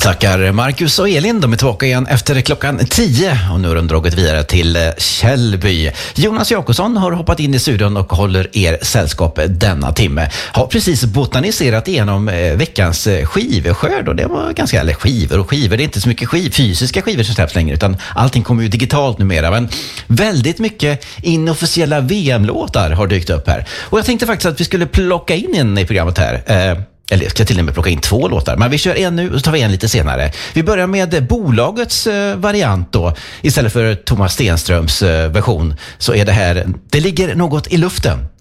Tackar Marcus och Elin, de är tillbaka igen efter klockan 10 och nu har de dragit vidare till Källby. Jonas Jakobsson har hoppat in i studion och håller er sällskap denna timme. Har precis botaniserat igenom veckans skivskörd och det var ganska, eller skivor, det är inte så mycket fysiska skivor som släpps längre utan allting kommer ju digitalt numera, men väldigt mycket inofficiella VM-låtar har dykt upp här. Och jag tänkte faktiskt att vi skulle plocka in en i programmet här. Eller jag ska till och med plocka in 2 låtar. Men vi kör en nu och så tar vi en lite senare. Vi börjar med bolagets variant då. Istället för Thomas Stenströms version så är det här Det ligger något i luften.